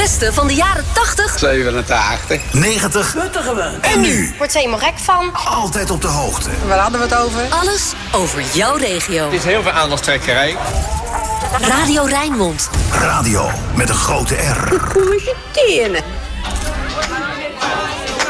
beste van de jaren 80, 87, 90 en nu. Wordt ze helemaal gek van. Altijd op de hoogte. Waar hadden we het over? alles over jouw regio. Het is heel veel aandachtstrekkerij. Radio Rijnmond. Radio met een grote R. Goeie tenen.